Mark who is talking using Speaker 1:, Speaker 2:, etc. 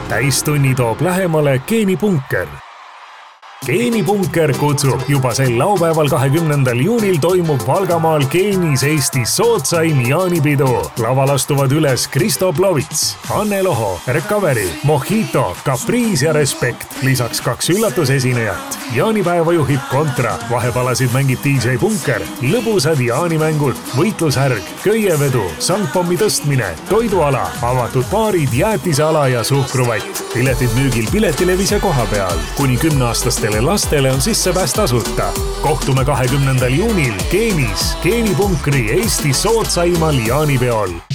Speaker 1: Täistunni toob lähemale Geenipunker. Geenipunker kutsub juba sel laupäeval 20. juunil toimub Valgamaal Geenis Eestis sootsaim jaanipidu. Laval astuvad üles Kristo Plovits, Anne Loho, Recovery, Mojito, Caprice ja Respect. Lisaks 2 üllatusesinejat. Jaanipäeva juhib Kontra, vahepalasid mängib DJ Punker, lõbusad jaanimängud, võitlushärg, köievedu, sangpommi tõstmine, toiduala, avatud baarid, jäätiseala ja suhkruvatt. Piletid müügil Piletilevis ja koha peal. Kuni 10-aastastele lastele on sissepääs tasuta. Kohtume 20. juunil Geenis, Geenipunkri Eesti sootsaimal jaanipeol.